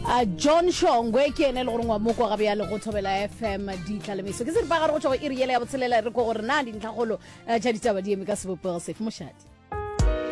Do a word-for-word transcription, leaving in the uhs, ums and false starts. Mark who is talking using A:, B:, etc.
A: a John Shongwe ke ene le gore ngwa mo kwa ga bya le go thobela F M di tlalemeso ke se re ba ga go tšwa go iri yele ya botshelela re go gore na di ntlhagolo tša ditaba di eme ka sebopego sefe mošadi